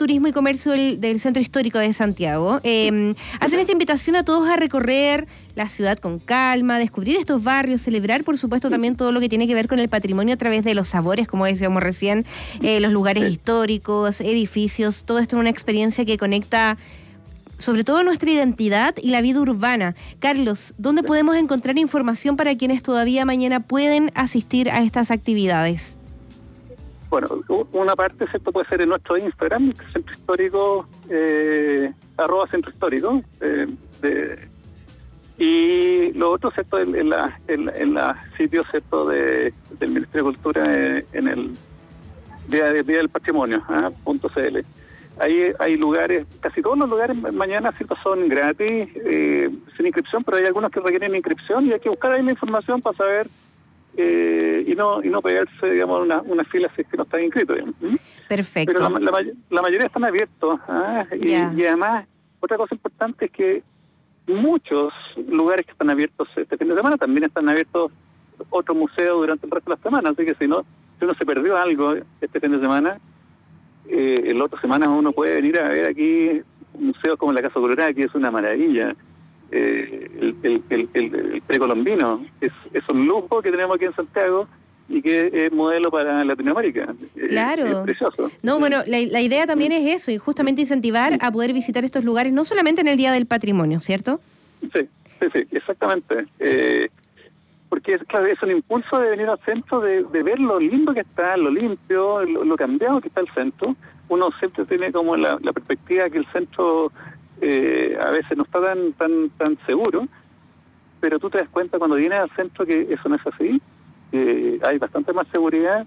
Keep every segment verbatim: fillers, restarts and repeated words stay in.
Turismo y Comercio del, del Centro Histórico de Santiago. Eh, hacen esta invitación a todos a recorrer la ciudad con calma, descubrir estos barrios, celebrar, por supuesto, también todo lo que tiene que ver con el patrimonio a través de los sabores, como decíamos recién, eh, los lugares históricos, edificios, todo esto es una experiencia que conecta sobre todo nuestra identidad y la vida urbana. Carlos, ¿dónde podemos encontrar información para quienes todavía mañana pueden asistir a estas actividades? Bueno, una parte, ¿cierto?, puede ser en nuestro Instagram, Centro Histórico, eh, arroba Centro Histórico, eh, de, y lo otro, ¿cierto?, en, en la en, en la sitio, ¿cierto?, de, del Ministerio de Cultura, eh, en el Día, Día del Patrimonio, ¿ah? .cl. Ahí hay lugares, casi todos los lugares mañana, ¿cierto?, son gratis, eh, sin inscripción, pero hay algunos que requieren inscripción y hay que buscar ahí la información para saber eh, y no y no pegarse, digamos, una, una fila si es que no están inscritos. ¿Mm? Perfecto. Pero la, la, la mayoría están abiertos. ¿Ah? Y, yeah. y además, otra cosa importante es que muchos lugares que están abiertos este fin de semana también están abiertos otros museos durante el resto de la semana, así que si no, si uno se perdió algo este fin de semana, Eh, en la otra semana uno puede venir a ver aquí museos como la Casa Colorada, que es una maravilla. Eh, el, el, el, el, el precolombino es, es un lujo que tenemos aquí en Santiago y que es modelo para Latinoamérica. Claro. Es, es precioso. No, bueno, la, la idea también es eso, y justamente incentivar a poder visitar estos lugares, no solamente en el Día del Patrimonio, ¿cierto? Sí, sí, sí, exactamente. Eh, porque es, claro, es un impulso de venir al centro, de, de ver lo lindo que está, lo limpio, lo, lo cambiado que está el centro. Uno siempre tiene como la, la perspectiva que el centro eh, a veces no está tan tan tan seguro, pero tú te das cuenta cuando vienes al centro que eso no es así, que hay bastante más seguridad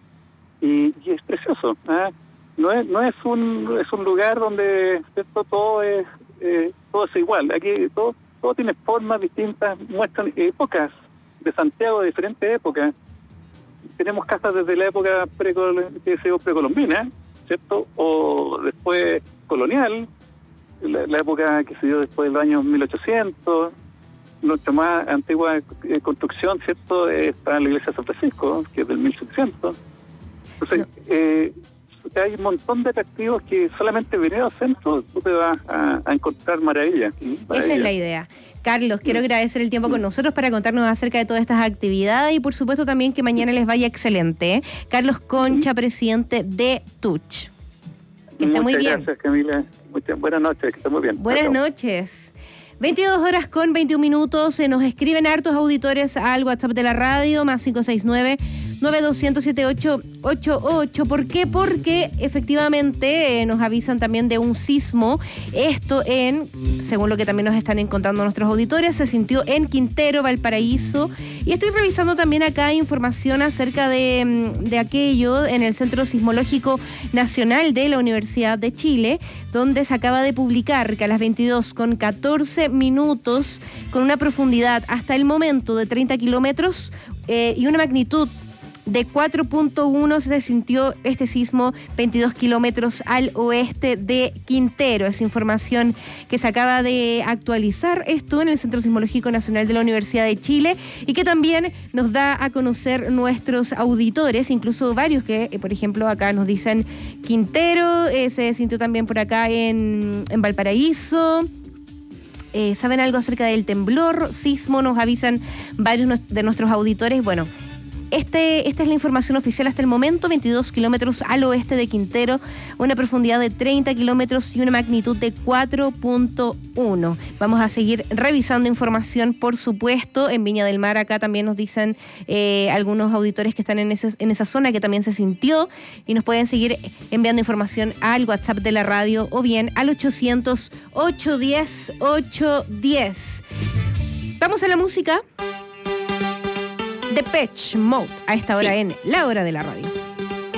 y, y es precioso. ¿eh? No es no es un es un lugar donde, ¿cierto?, todo es eh, todo es igual. Aquí todo todo tiene formas distintas, muestran épocas de Santiago de diferentes épocas. Tenemos casas desde la época precol- que se precolombina, ¿cierto? O después colonial, la, la época que se dio después del año mil ochocientos. Nuestra más antigua eh, construcción, ¿cierto?, está en la iglesia de San Francisco, que es del mil setecientos. Entonces, no. eh, hay un montón de atractivos que solamente venido al centro tú te vas a, a encontrar maravillas. Maravilla. Esa es la idea. Carlos, quiero agradecer el tiempo con nosotros para contarnos acerca de todas estas actividades y por supuesto también que mañana les vaya excelente. ¿eh? Carlos Concha, presidente de Tuch. Que está muy bien. Gracias, Camila. Muchas buenas noches, que está muy bien. Buenas noches. veintidós horas con veintiún minutos. Se nos escriben hartos auditores al WhatsApp de la radio, más cinco seis nueve, nueve dos cero siete ocho ocho ocho. ¿Por qué? Porque efectivamente eh, nos avisan también de un sismo. Esto en, según lo que también nos están contando nuestros auditores, se sintió en Quintero, Valparaíso. Y estoy revisando también acá información acerca de, de aquello en el Centro Sismológico Nacional de la Universidad de Chile, donde se acaba de publicar que a las veintidós con catorce minutos, con una profundidad hasta el momento de treinta kilómetros eh, y una magnitud de cuatro punto uno se sintió este sismo veintidós kilómetros al oeste de Quintero. Es información que se acaba de actualizar esto en el Centro Sismológico Nacional de la Universidad de Chile y que también nos da a conocer nuestros auditores, incluso varios que, por ejemplo, acá nos dicen Quintero, eh, se sintió también por acá en, en Valparaíso. Eh, ¿Saben algo acerca del temblor? Sismo, nos avisan varios de nuestros auditores. Bueno, Este, esta es la información oficial hasta el momento, veintidós kilómetros al oeste de Quintero, una profundidad de treinta kilómetros y una magnitud de cuatro punto uno. Vamos a seguir revisando información, por supuesto, en Viña del Mar. Acá también nos dicen eh, algunos auditores que están en, ese, en esa zona que también se sintió y nos pueden seguir enviando información al WhatsApp de la radio o bien al ochocientos, ochocientos diez, ochocientos diez. Vamos a la música. Depeche Mode a esta hora sí. En La Hora de la Radio.